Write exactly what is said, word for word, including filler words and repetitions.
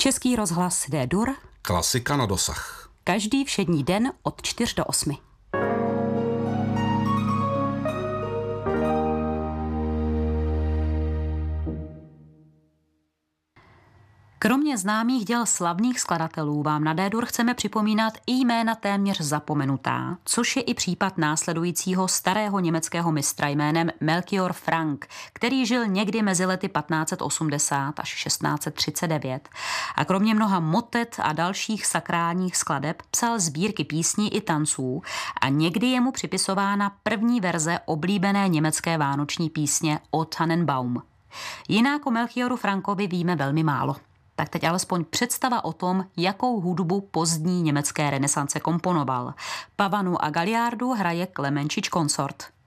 Český rozhlas D-dur. Klasika na dosah. Každý všední den od čtyř do osmi. Kromě známých děl slavných skladatelů vám na D-dur chceme připomínat i jména téměř zapomenutá, což je i případ následujícího starého německého mistra jménem Melchior Frank, který žil někdy mezi lety patnáct set osmdesát až šestnáct set třicet devět a kromě mnoha motet a dalších sakrálních skladeb psal sbírky písní i tanců a někdy je mu připisována první verze oblíbené německé vánoční písně O Tannenbaum. Jinak o Melchioru Frankovi víme velmi málo. Tak teď alespoň představa o tom, jakou hudbu pozdní německé renesance komponoval. Pavanu a Galliardu hraje Klemenčič Consort.